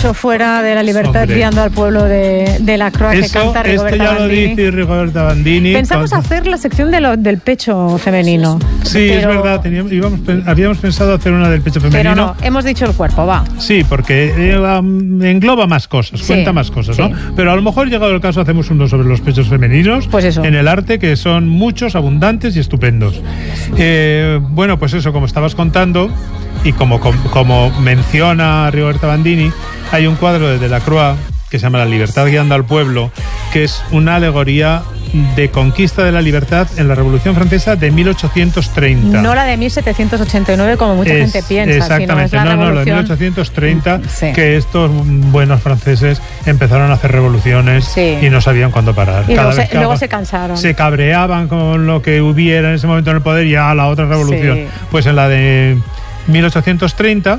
pecho fuera de la libertad, guiando al pueblo de Delacroix, que canta Rigoberta Bandini. Esto ya lo dice Rigoberta Bandini. Pensamos hacer la sección del pecho femenino. Sí, pero es verdad, habíamos pensado hacer una del pecho femenino. Pero no, hemos dicho el cuerpo, va. Sí, porque engloba más cosas, cuenta más cosas, ¿no? Pero a lo mejor, llegado el caso, hacemos uno sobre los pechos femeninos, pues eso, en el arte, que son muchos, abundantes y estupendos. Bueno, pues eso, como estabas contando, y como menciona Rigoberta Bandini, hay un cuadro de Delacroix que se llama La libertad guiando al pueblo, que es una alegoría de conquista de la libertad en la Revolución Francesa de 1830. No la de 1789, como mucha gente piensa. Exactamente, sino es la de 1830, que estos buenos franceses empezaron a hacer revoluciones y no sabían cuándo parar. Y luego se cansaron. Se cabreaban con lo que hubiera en ese momento en el poder y la otra revolución. Sí. Pues en la de 1830,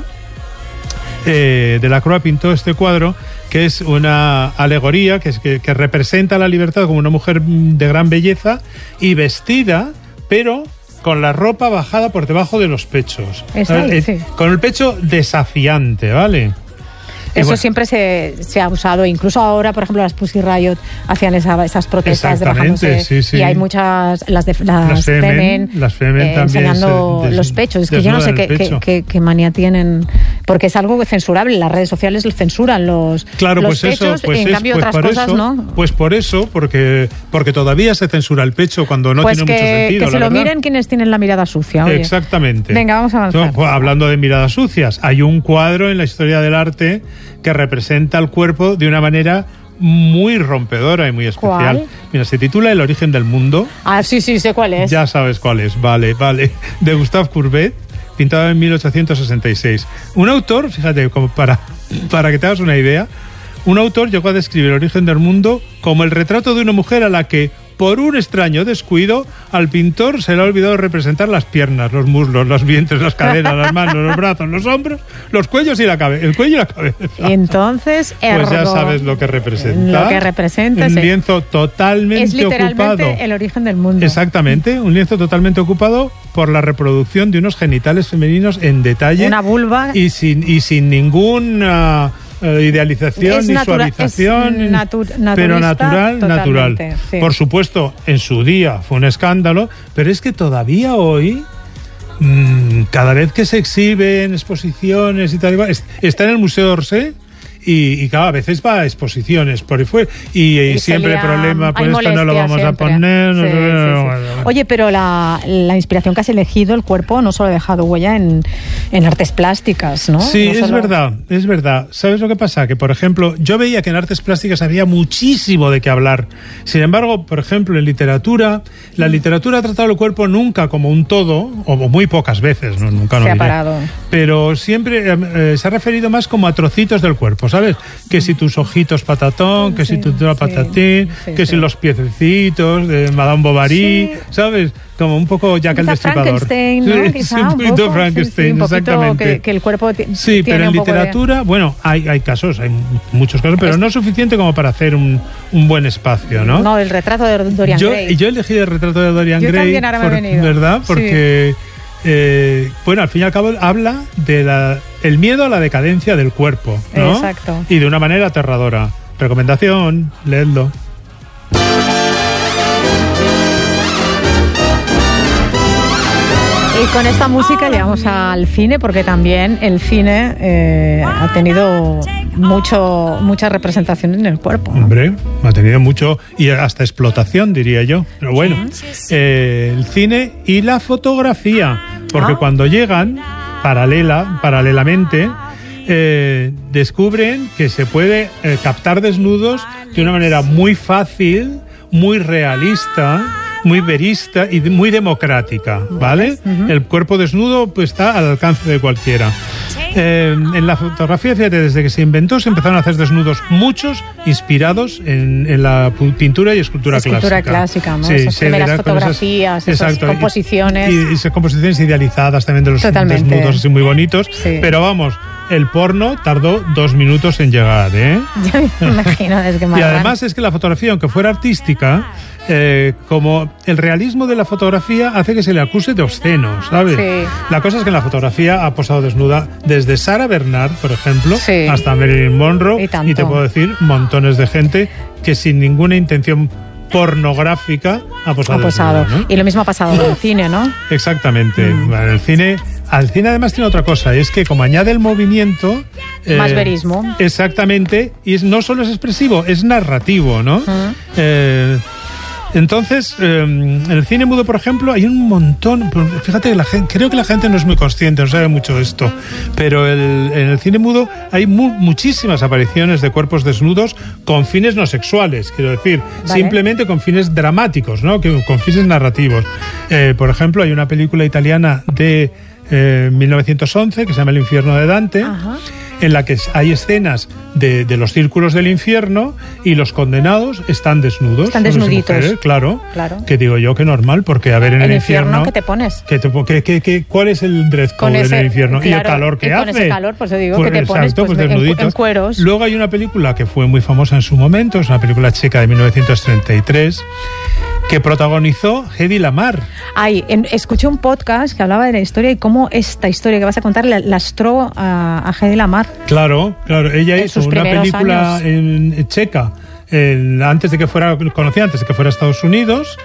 Delacroix pintó este cuadro, que es una alegoría que representa la libertad como una mujer de gran belleza y vestida, pero con la ropa bajada por debajo de los pechos. Con el pecho desafiante, ¿vale? Eso siempre se ha usado, incluso ahora, por ejemplo, las Pussy Riot hacían esas protestas de bajándose, y hay muchas, las Femen también enseñando los pechos. Es que yo no sé qué manía tienen, porque es algo censurable. Las redes sociales censuran los pechos, en cambio otras cosas no. Pues por eso, porque todavía se censura el pecho cuando no tiene mucho sentido. Que se lo miren quienes tienen la mirada sucia. Oye. Exactamente. Venga, vamos a avanzar. Hablando de miradas sucias, hay un cuadro en la historia del arte que representa el cuerpo de una manera muy rompedora y muy especial. ¿Cuál? Mira, se titula El origen del mundo. Ah, sí, sé cuál es. Ya sabes cuál es, vale. De Gustave Courbet, pintado en 1866. Un autor, fíjate, como para que te hagas una idea, un autor llegó a describir el origen del mundo como el retrato de una mujer a la que, por un extraño descuido, al pintor se le ha olvidado representar las piernas, los muslos, los vientres, las caderas, las manos, los brazos, los hombros, los cuellos y el cuello y la cabeza. Y entonces, pues ya sabes lo que representa. Lo que representa un lienzo totalmente es literalmente ocupado. El origen del mundo. Exactamente, un lienzo totalmente ocupado por la reproducción de unos genitales femeninos en detalle. Una vulva. Y sin ninguna idealización ni suavización, pero natural. Sí. Por supuesto, en su día fue un escándalo, pero es que todavía hoy, cada vez que se exhibe en exposiciones y tal, está en el Museo d'Orsay. Y claro, a veces va a exposiciones por ahí fuera y siempre problema, por esto no lo vamos a poner. Sí. Oye, pero la inspiración que has elegido, el cuerpo, no solo ha dejado huella en artes plásticas, ¿no? Sí, es verdad. ¿Sabes lo que pasa? Que, por ejemplo, yo veía que en artes plásticas había muchísimo de qué hablar. Sin embargo, por ejemplo, en literatura, la literatura ha tratado el cuerpo nunca como un todo, o muy pocas veces, ¿no? Nunca se ha parado. Pero siempre se ha referido más como a trocitos del cuerpo, ¿sabes? Que si tus ojitos patatón, que si tu patatín, que si los piececitos de Madame Bovary, ¿sabes? Como un poco Jack el Destripador. Frankenstein, ¿no? Quizá un poquito Frankenstein, exactamente. Que el cuerpo sí, pero en literatura, bueno, hay casos, hay muchos casos, pero no es suficiente como para hacer un buen espacio, ¿no? No, el retrato de Dorian Gray. Yo elegí el retrato de Dorian Gray. Yo también, ahora me he venido. ¿Verdad? Porque... bueno, al fin y al cabo habla de el miedo a la decadencia del cuerpo, ¿no? Exacto. Y de una manera aterradora. Recomendación, leedlo. Y con esta música llegamos al cine, porque también el cine ha tenido mucha representación en el cuerpo, ¿no? Hombre, ha tenido mucho, y hasta explotación, diría yo. Pero bueno, el cine y la fotografía, porque cuando llegan paralelamente, descubren que se puede captar desnudos de una manera muy fácil, muy realista, muy verista y muy democrática, ¿vale? El cuerpo desnudo pues está al alcance de cualquiera. En la fotografía, fíjate, desde que se inventó se empezaron a hacer desnudos muchos inspirados en la pintura y escultura clásica, ¿no? Sí, esas primeras fotografías, esas composiciones. Y esas composiciones idealizadas también de los desnudos así muy bonitos. Sí. Pero vamos, el porno tardó 2 minutos en llegar, ¿eh? Ya me imagino, es que y además es que la fotografía, aunque fuera artística, como el realismo de la fotografía hace que se le acuse de obsceno, ¿sabes? Sí. La cosa es que en la fotografía ha posado desnuda desde Sarah Bernhardt, por ejemplo, sí, hasta Marilyn Monroe, y te puedo decir montones de gente que sin ninguna intención pornográfica ha posado. Desnuda, ¿no? Y lo mismo ha pasado en el cine, ¿no? Exactamente. Bueno, el cine además tiene otra cosa, es que como añade el movimiento... más verismo. Exactamente, y no solo es expresivo, es narrativo, ¿no? Entonces, en el cine mudo, por ejemplo, hay un montón... Fíjate, creo que la gente no es muy consciente, no sabe mucho de esto, pero en el cine mudo hay muchísimas apariciones de cuerpos desnudos con fines no sexuales, quiero decir, simplemente con fines dramáticos, ¿no? Con fines narrativos. Por ejemplo, hay una película italiana de 1911 que se llama El infierno de Dante. Ajá. En la que hay escenas de los círculos del infierno y los condenados están desnudos. Están desnuditos. Mujeres, claro. Que digo yo que normal, porque a ver, en el infierno... ¿Qué te pones? ¿Cuál es el dress code en el infierno? Claro, y el calor que hace. Con ese calor, pues te digo, que te pones exacto, pues desnuditos. En cueros. Luego hay una película que fue muy famosa en su momento, es una película checa de 1933, que protagonizó Hedy Lamarr. Escuché un podcast que hablaba de la historia y cómo esta historia que vas a contar lastró a Hedy Lamarr. Claro, ella hizo una película en checa antes de que fuera a Estados Unidos,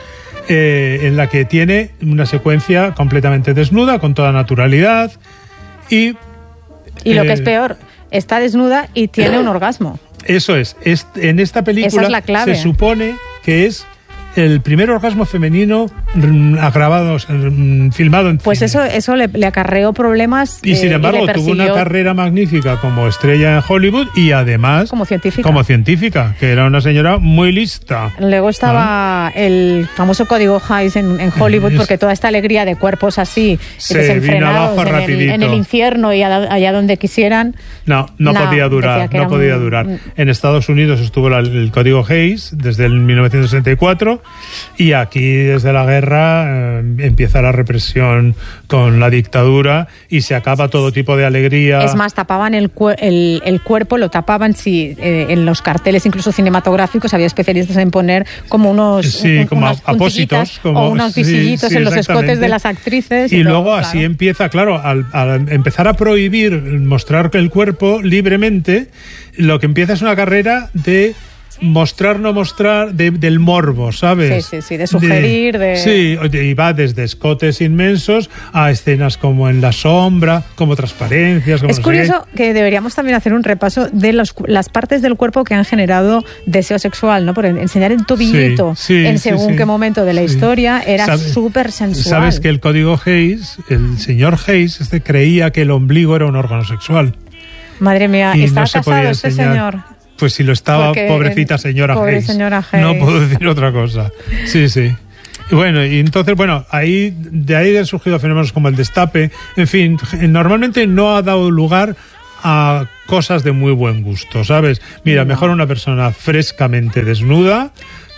en la que tiene una secuencia completamente desnuda, con toda naturalidad, y lo que es peor, está desnuda y tiene un orgasmo. Eso es. En esta película esa es la clave. Se supone que es el primer orgasmo femenino agravado, filmado en pues cine. Eso le acarreó problemas. Y sin embargo tuvo una carrera magnífica como estrella en Hollywood y además como científica, que era una señora muy lista. Luego estaba el famoso código Hays en Hollywood, porque toda esta alegría de cuerpos así desenfrenados en el infierno y allá donde quisieran no podía durar. En Estados Unidos estuvo el código Hays desde el 1964, y aquí desde la guerra empieza la represión con la dictadura y se acaba todo tipo de alegría. Es más, tapaban el cuerpo, lo tapaban en los carteles incluso cinematográficos, había especialistas en poner como unos apósitos, o unos visillitos en los escotes de las actrices. Y luego así empieza, claro, al empezar a prohibir mostrar el cuerpo libremente, lo que empieza es una carrera de mostrar, no mostrar, del morbo, ¿sabes? Sí, de sugerir, Sí, y va desde escotes inmensos a escenas como en la sombra, como transparencias... Como es curioso que deberíamos también hacer un repaso de las partes del cuerpo que han generado deseo sexual, ¿no? Porque enseñar el tobillito en según qué momento de la historia era súper sensual. ¿Sabes que el código Hays, el señor Hays, creía que el ombligo era un órgano sexual? Madre mía, ¿y está casado este señor? Pues si lo estaba, porque pobrecita señora Hays. No puedo decir otra cosa. Sí. Y bueno, entonces, de ahí han surgido fenómenos como el destape. En fin, normalmente no ha dado lugar a cosas de muy buen gusto, ¿sabes? Mira, mejor una persona frescamente desnuda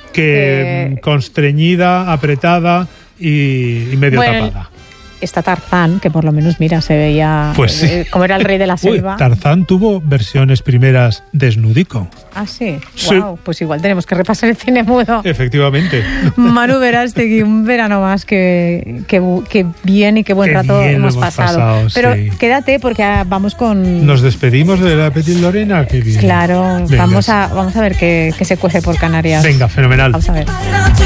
que constreñida, apretada y medio tapada. Está Tarzán, que por lo menos, mira, se veía como era el rey de la selva. Tarzán tuvo versiones primeras desnudico. Ah, sí. Wow, pues igual tenemos que repasar el cine mudo. Efectivamente. Manu Verástegui, un verano más que bien y qué buen rato hemos pasado. Pero quédate porque vamos con... ¿Nos despedimos de la Petit Lorena? Qué bien. Claro, vamos a ver qué se cuece por Canarias. Venga, fenomenal. Vamos a ver.